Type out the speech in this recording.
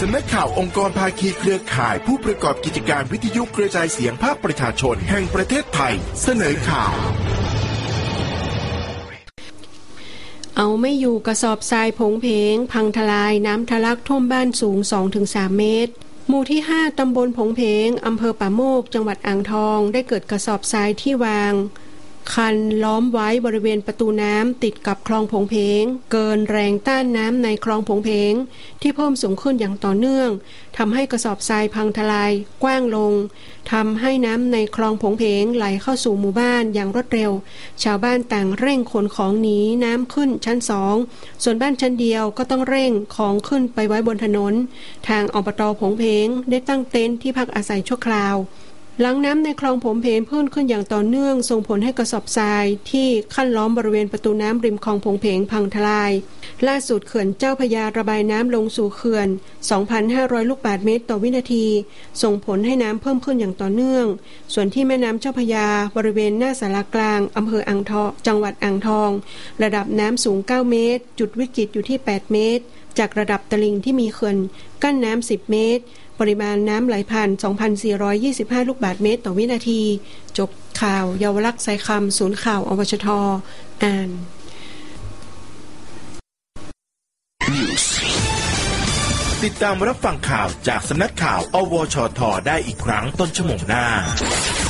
สำนักข่าวองค์กรภาคีเครือข่ายผู้ประกอบกิจการวิทยุกระจายเสียงภาคประชาชนแห่งประเทศไทยเสนอข่าวเอาไม่อยู่กระสอบทรายผงเพงพังทลายน้ำทะลักท่วมบ้านสูง 2-3 เมตรหมู่ที่ 5 ตำบลผงเพงอำเภอป่าโมกจังหวัดอ่างทองได้เกิดกระสอบทรายที่วางคันล้อมไว้บริเวณประตูน้ำติดกับคลองผงเพงเกินแรงต้านน้ำในคลองผงเพงที่เพิ่มสูงขึ้นอย่างต่อเนื่องทำให้กระสอบทรายพังทลายกว้างลงทำให้น้ำในคลองผงเพงไหลเข้าสู่หมู่บ้านอย่างรวดเร็วชาวบ้านต่างเร่งขนของหนีน้ำขึ้นชั้น2ส่วนบ้านชั้นเดียวก็ต้องเร่งของขึ้นไปไว้บนถนนทางอบต.ผงเพงได้ตั้งเต็นท์ที่พักอาศัยชั่วคราวหลังน้ำในคลองผงเพงเพิ่มขึ้นอย่างต่อเนื่องส่งผลให้กระสอบทรายที่ขั้นล้อมบริเวณประตูน้ำริมคลองผงเพงพังทลายล่าสุดเขื่อนเจ้าพระยาระบายน้ำลงสู่เขื่อน 2,500 ลูกบาศก์เมตรต่อวินาทีส่งผลให้น้ำเพิ่มขึ้นอย่างต่อเนื่องส่วนที่แม่น้ำเจ้าพระยาบริเวณหน้าศาลากลางอำเภออ่างทองจังหวัดอ่างทองระดับน้ำสูง9เมตรจุดวิกฤตอยู่ที่8เมตรจากระดับตลิ่งที่มีเขื่อนกั้นน้ำ10เมตรปริมาณน้ำไหลผ่าน 2,425 ลูกบาศก์เมตรต่อวินาทีจบข่าวเยาวลักษณ์สายคำศูนย์ข่าวอวชท.อ่านติดตามรับฟังข่าวจากสำนักข่าวอวชท.ได้อีกครั้งต้นชั่วโมงหน้า